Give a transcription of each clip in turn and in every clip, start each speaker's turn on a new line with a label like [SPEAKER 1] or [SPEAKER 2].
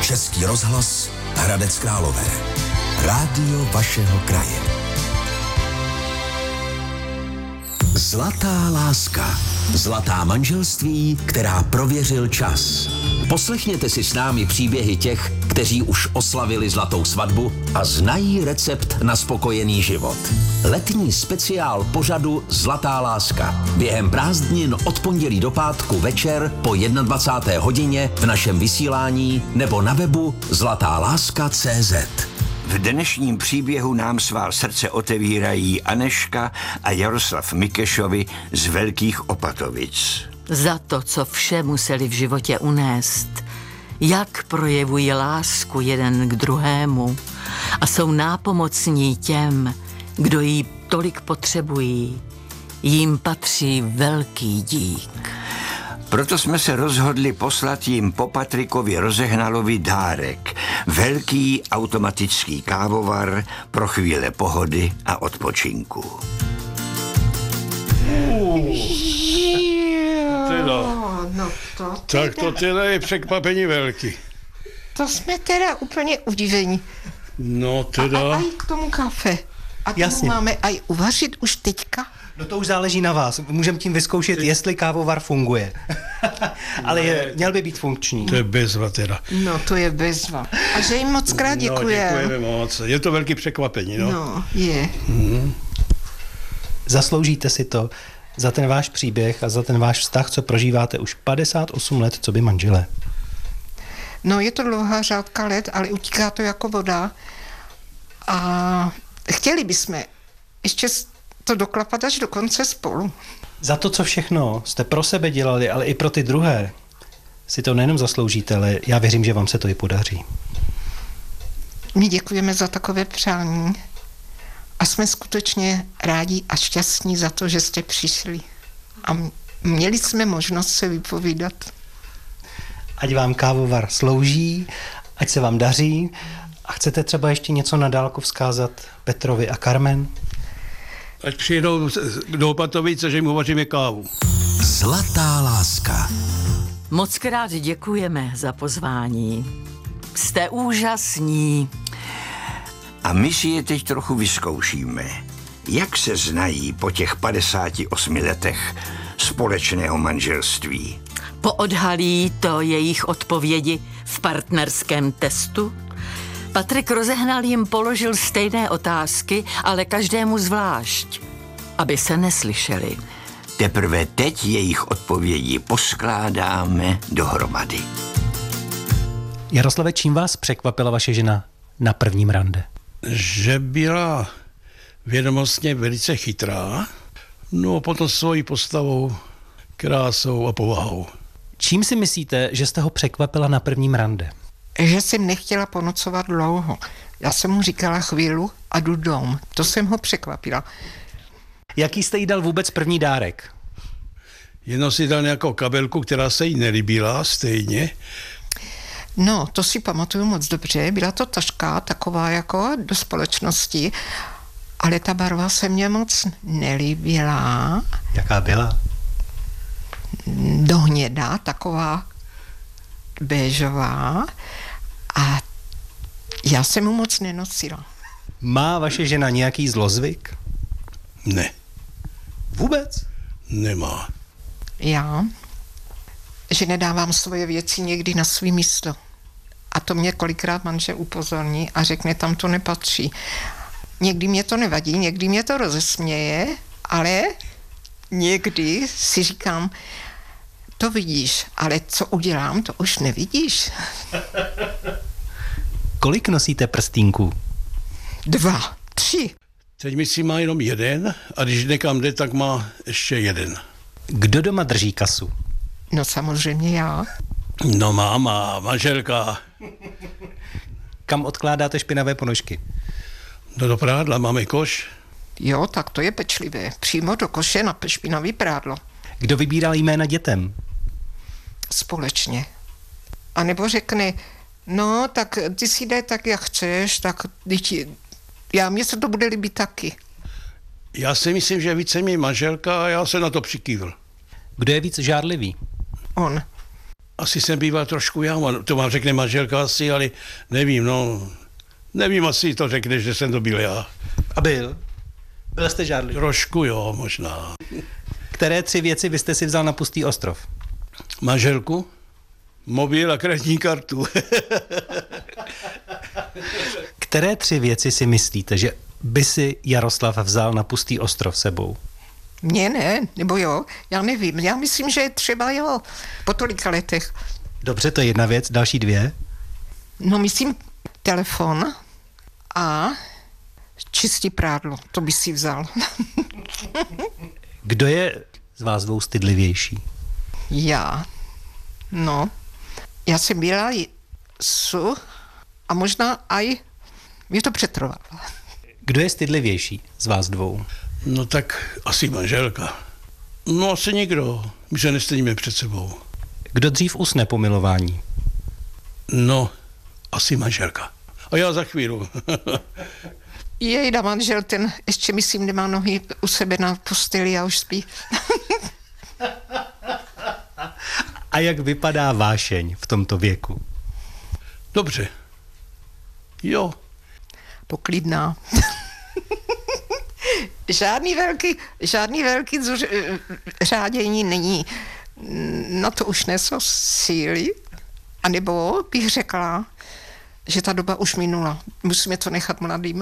[SPEAKER 1] Český rozhlas Hradec Králové. Rádio vašeho kraje. Zlatá láska. Zlatá manželství, která prověřil čas. Poslechněte si s námi příběhy těch, kteří už oslavili zlatou svatbu a znají recept na spokojený život. Letní speciál pořadu Zlatá láska. Během prázdnin od pondělí do pátku večer po 21. hodině v našem vysílání nebo na webu zlatáláska.cz.
[SPEAKER 2] V dnešním příběhu nám svá srdce otevírají Anežka a Jaroslav Mikešovi z Velkých Opatovic.
[SPEAKER 3] Za to, co vše museli v životě unést, jak projevují lásku jeden k druhému a jsou nápomocní těm, kdo ji tolik potřebují, jim patří velký dík.
[SPEAKER 2] Proto jsme se rozhodli poslat jim po Patrikovi Rozehnalovi dárek. Velký automatický kávovar pro chvíle pohody a odpočinku.
[SPEAKER 4] Tak to teda je překvapení velký.
[SPEAKER 5] To jsme teda úplně udivení.
[SPEAKER 4] No teda...
[SPEAKER 5] A k tomu kafe. A to máme aj uvařit už teďka?
[SPEAKER 6] No to už záleží na vás. Můžeme tím vyzkoušet, jestli kávovar funguje. Ale měl by být funkční.
[SPEAKER 4] To je bezva teda.
[SPEAKER 5] No to je bezva. A že jim moc krát děkujeme.
[SPEAKER 4] No, děkujeme moc. Je to velký překvapení, no.
[SPEAKER 5] No, je.
[SPEAKER 6] Zasloužíte si to za ten váš příběh a za ten váš vztah, co prožíváte už 58 let, co by manželé.
[SPEAKER 5] No je to dlouhá řádka let, ale utíká to jako voda. A chtěli bychom ještě to doklapat až do konce spolu.
[SPEAKER 6] Za to, co všechno jste pro sebe dělali, ale i pro ty druhé, si to nejenom zasloužíte, ale já věřím, že vám se to i podaří.
[SPEAKER 5] My děkujeme za takové přání a jsme skutečně rádi a šťastní za to, že jste přišli. A měli jsme možnost se vypovídat.
[SPEAKER 6] Ať vám kávovar slouží, ať se vám daří. A chcete třeba ještě něco na dálku vzkázat Petrovi a Carmen?
[SPEAKER 4] Ať přijedou do Opatovic, že jim uvaříme kávu.
[SPEAKER 1] Zlatá láska.
[SPEAKER 3] Mockrát děkujeme za pozvání. Jste úžasní.
[SPEAKER 2] A my si je teď trochu vyzkoušíme. Jak se znají po těch 58 letech společného manželství?
[SPEAKER 3] Poodhalí to jejich odpovědi v partnerském testu? Patrik Rozehnal jim položil stejné otázky, ale každému zvlášť, aby se neslyšeli.
[SPEAKER 2] Teprve teď jejich odpovědi poskládáme dohromady.
[SPEAKER 6] Jaroslave, čím vás překvapila vaše žena na prvním rande?
[SPEAKER 4] Že byla vědomostně velice chytrá, no a potom svojí postavou, krásou a povahou.
[SPEAKER 6] Čím si myslíte, že jste ho překvapila na prvním rande?
[SPEAKER 5] Že jsem nechtěla ponocovat dlouho. Já jsem mu říkala chvíli a jdu dom. To jsem ho překvapila.
[SPEAKER 6] Jaký jste jí dal vůbec první dárek?
[SPEAKER 4] Jenom si dal nějakou kabelku, která se jí nelíbila stejně.
[SPEAKER 5] No, to si pamatuju moc dobře. Byla to taška taková jako do společnosti, ale ta barva se mně moc nelíbila.
[SPEAKER 6] Jaká byla?
[SPEAKER 5] Do hněda, taková béžová. A já jsem mu moc nenosila.
[SPEAKER 6] Má vaše žena nějaký zlozvyk?
[SPEAKER 4] Ne.
[SPEAKER 6] Vůbec?
[SPEAKER 4] Nemá.
[SPEAKER 5] Já? Že nedávám svoje věci někdy na svý místo. A to mě kolikrát manžel upozorní a řekne, tam to nepatří. Někdy mě to nevadí, někdy mě to rozesměje, ale někdy si říkám, to vidíš, ale co udělám, to už nevidíš.
[SPEAKER 6] Kolik nosíte prstýnků?
[SPEAKER 5] 2, 3.
[SPEAKER 4] Teď myslím má jenom jeden a když někam jde, tak má ještě jeden.
[SPEAKER 6] Kdo doma drží kasu?
[SPEAKER 5] No samozřejmě já.
[SPEAKER 4] No máma, manželka.
[SPEAKER 6] Kam odkládáte špinavé ponožky?
[SPEAKER 4] No do prádla, máme koš.
[SPEAKER 5] Jo, tak to je pečlivé. Přímo do koše na špinavý prádlo.
[SPEAKER 6] Kdo vybíral jména dětem?
[SPEAKER 5] Společně. A nebo řekne, no, tak ty si dej tak, jak chceš, tak mně se to bude líbit taky.
[SPEAKER 4] Já si myslím, že více mi manželka a já se na to přikývl.
[SPEAKER 6] Kdo je víc žárlivý?
[SPEAKER 5] On.
[SPEAKER 4] Asi jsem býval trošku já, to vám řekne manželka asi, ale nevím, no. Nevím, asi to řekne, že jsem to byl já.
[SPEAKER 6] A byl? Byl jste žádlivý?
[SPEAKER 4] Trošku jo, možná.
[SPEAKER 6] Které 3 věci byste si vzal na pustý ostrov?
[SPEAKER 4] Manželku, mobil a kreditní kartu.
[SPEAKER 6] Které 3 věci si myslíte, že by si Jaroslav vzal na pustý ostrov sebou?
[SPEAKER 5] Mně ne, nebo jo, já nevím. Já myslím, že třeba jo, po tolika letech.
[SPEAKER 6] Dobře, to je jedna věc. Další 2?
[SPEAKER 5] No myslím telefon a čistý prádlo, to by si vzal.
[SPEAKER 6] Kdo je z vás 2 stydlivější?
[SPEAKER 5] Já. No, já jsem byla a možná aj mě to přetrvalo.
[SPEAKER 6] Kdo je stydlivější z vás 2?
[SPEAKER 4] No tak asi manželka. No asi nikdo. My se nestydíme před sebou.
[SPEAKER 6] Kdo dřív usne po milování?
[SPEAKER 4] No, asi manželka. A já za chvíli.
[SPEAKER 5] Jejda manžel, ten ještě myslím nemá nohy u sebe na posteli a už spí.
[SPEAKER 6] A jak vypadá vášeň v tomto věku?
[SPEAKER 4] Dobře. Jo.
[SPEAKER 5] Poklidná. žádný velký řádění není. Na to už nesou síly. A nebo bych řekla, že ta doba už minula. Musíme to nechat mladým.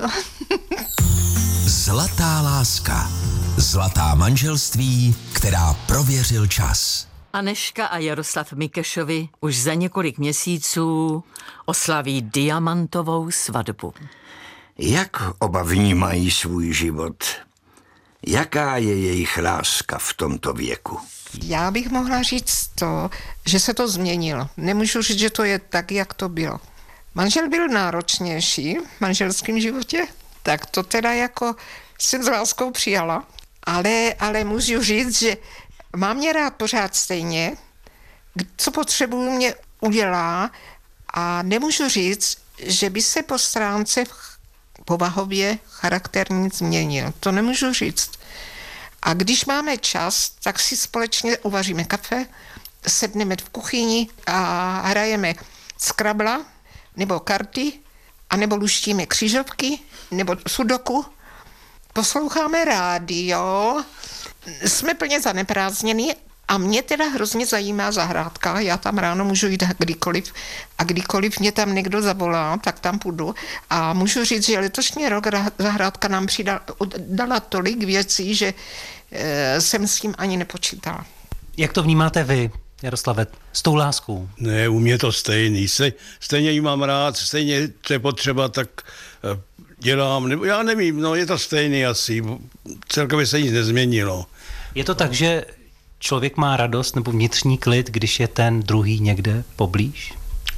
[SPEAKER 1] Zlatá láska. Zlatá manželství, která prověřil čas.
[SPEAKER 3] Anežka a Jaroslav Mikešovi už za několik měsíců oslaví diamantovou svatbu.
[SPEAKER 2] Jak oba vnímají svůj život? Jaká je jejich láska v tomto věku?
[SPEAKER 5] Já bych mohla říct to, že se to změnilo. Nemůžu říct, že to je tak, jak to bylo. Manžel byl náročnější v manželském životě, tak to teda jako jsem s láskou přijala, ale můžu říct, že mám mě rád pořád stejně, co potřebuju, mě udělá a nemůžu říct, že by se po stránce povahově charakterní změnil. To nemůžu říct. A když máme čas, tak si společně uvaříme kafe, sedneme v kuchyni a hrajeme Scrabble, nebo karty, anebo luštíme křižovky, nebo sudoku. Posloucháme rádio, jsme plně zaneprázdnění a mě teda hrozně zajímá zahrádka. Já tam ráno můžu jít kdykoliv a kdykoliv mě tam někdo zavolá, tak tam půjdu. A můžu říct, že letošní rok zahrádka nám dala tolik věcí, že jsem s tím ani nepočítala.
[SPEAKER 6] Jak to vnímáte vy, Jaroslave, s tou láskou?
[SPEAKER 4] Ne, u mě to stejný. Stejně jí mám rád, stejně co je potřeba, tak dělám. Nebo já nevím, no je to stejný asi. Celkově se nic nezměnilo.
[SPEAKER 6] Je to tak, že člověk má radost nebo vnitřní klid, když je ten druhý někde poblíž?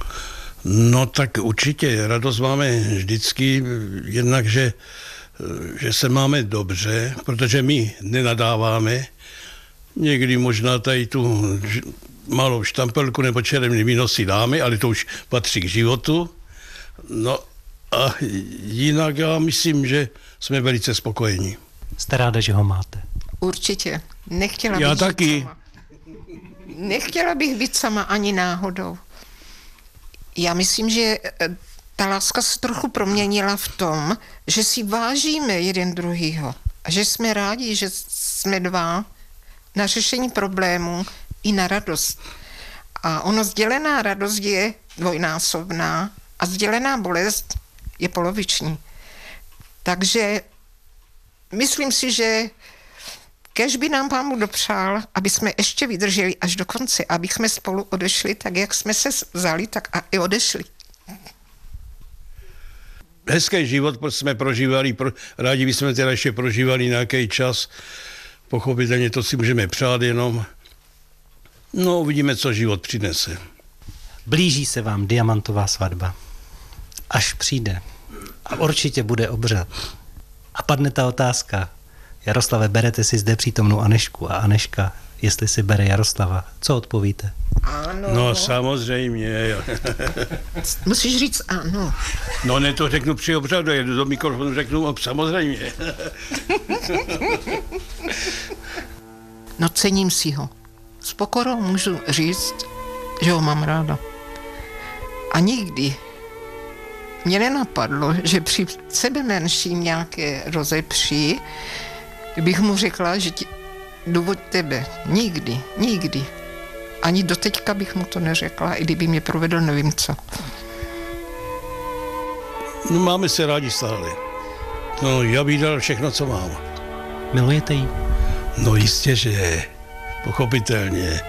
[SPEAKER 4] No tak určitě, radost máme vždycky, jednak, že se máme dobře, protože my nenadáváme. Někdy možná tady tu malou štampelku nebo červený víno si dáme, ale to už patří k životu. No a jinak já myslím, že jsme velice spokojení.
[SPEAKER 6] Jste ráda, že ho máte?
[SPEAKER 5] Určitě.
[SPEAKER 4] Já taky.
[SPEAKER 5] Nechtěla bych být sama ani náhodou. Já myslím, že ta láska se trochu proměnila v tom, že si vážíme jeden druhýho a že jsme rádi, že jsme dva na řešení problémů i na radost. A ono sdělená radost je dvojnásobná a sdělená bolest je poloviční. Takže myslím si, že kéž by nám Pán Bůh dopřál, aby jsme ještě vydrželi až do konce, aby jsme spolu odešli tak, jak jsme se vzali, tak a i odešli.
[SPEAKER 4] Hezký život jsme prožívali, rádi bychom teda ještě prožívali nějaký čas. Pochopitelně to si můžeme přát jenom. No, uvidíme, co život přinese.
[SPEAKER 6] Blíží se vám diamantová svatba. Až přijde. A určitě bude obřad. A padne ta otázka. Jaroslave, berete si zde přítomnou Anežku a Anežka, jestli si bere Jaroslava. Co odpovíte?
[SPEAKER 5] Ano.
[SPEAKER 4] No, samozřejmě.
[SPEAKER 5] Musíš říct ano.
[SPEAKER 4] No, ne, to řeknu při obřadu, jedu do mikrofonu, řeknu samozřejmě.
[SPEAKER 5] No, cením si ho. S pokorou můžu říct, že ho mám ráda. A nikdy mě nenapadlo, že při sebe menším nějaké rozepří bych mu řekla, že důvod tebe. Nikdy. Ani doteďka bych mu to neřekla, i kdyby mě provedl nevím co.
[SPEAKER 4] No, máme se rádi stále. No, já bych dal všechno, co mám.
[SPEAKER 6] Milujete ji?
[SPEAKER 4] No jistě, že pochopitelně.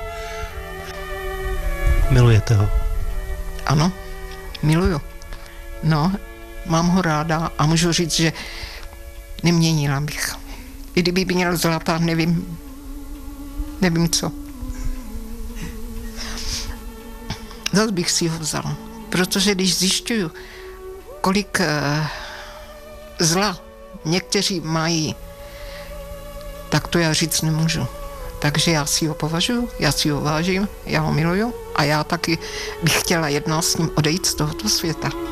[SPEAKER 6] Milujete ho?
[SPEAKER 5] Ano, miluju. No, mám ho ráda a můžu říct, že neměnila bych. I kdyby měl zlatá, nevím co. Zas bych si ho vzal, protože když zjišťuju, kolik zla někteří mají, tak to já říct nemůžu. Takže já si ho považuji, já si ho vážím, já ho miluju a já taky bych chtěla jednou s ním odejít z tohoto světa.